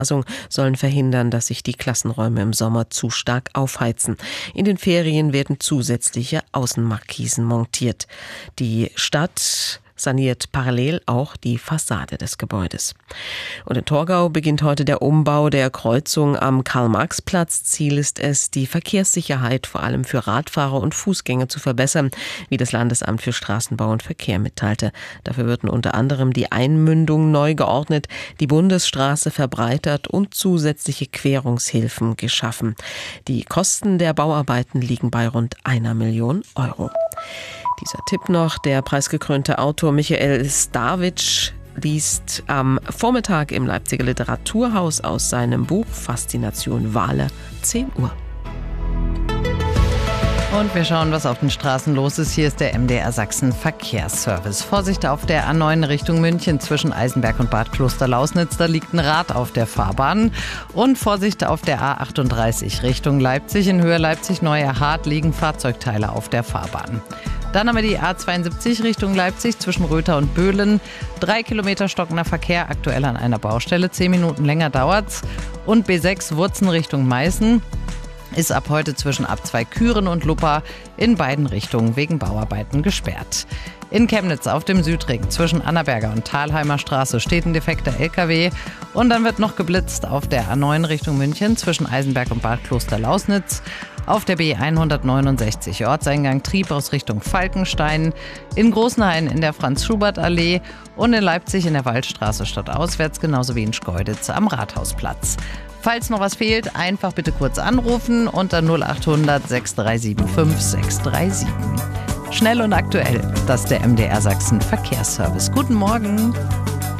sollen verhindern, dass sich die Klassenräume im Sommer zu stark aufheizen. In den Ferien werden zusätzliche Außenmarkisen montiert. Die Stadt saniert parallel auch die Fassade des Gebäudes. Und in Torgau beginnt heute der Umbau der Kreuzung am Karl-Marx-Platz. Ziel ist es, die Verkehrssicherheit vor allem für Radfahrer und Fußgänger zu verbessern, wie das Landesamt für Straßenbau und Verkehr mitteilte. Dafür würden unter anderem die Einmündung neu geordnet, die Bundesstraße verbreitert und zusätzliche Querungshilfen geschaffen. Die Kosten der Bauarbeiten liegen bei rund 1 Million Euro. Dieser Tipp noch: Der preisgekrönte Autor Michael Stavic liest am Vormittag im Leipziger Literaturhaus aus seinem Buch Faszination Wale, 10 Uhr. Und wir schauen, was auf den Straßen los ist. Hier ist der MDR Sachsen Verkehrsservice. Vorsicht auf der A9 Richtung München zwischen Eisenberg und Bad Klosterlausnitz. Da liegt ein Rad auf der Fahrbahn. Und Vorsicht auf der A38 Richtung Leipzig. In Höhe Leipzig-Neuerhard liegen Fahrzeugteile auf der Fahrbahn. Dann haben wir die A72 Richtung Leipzig zwischen Röther und Böhlen. 3 Kilometer stockender Verkehr, aktuell an einer Baustelle. 10 Minuten länger dauert's. Und B6 Wurzen Richtung Meißen ist ab heute zwischen A2 Küren und Luppa in beiden Richtungen wegen Bauarbeiten gesperrt. In Chemnitz auf dem Südring zwischen Annaberger und Thalheimer Straße steht ein defekter LKW. Und dann wird noch geblitzt auf der A9 Richtung München zwischen Eisenberg und Bad Klosterlausnitz. Auf der B169 Ortseingang Trieb aus Richtung Falkenstein, in Großenhain in der Franz-Schubert-Allee und in Leipzig in der Waldstraße stadtauswärts, genauso wie in Schkeuditz am Rathausplatz. Falls noch was fehlt, einfach bitte kurz anrufen unter 0800 637 5637. Schnell und aktuell, das ist der MDR Sachsen Verkehrsservice. Guten Morgen.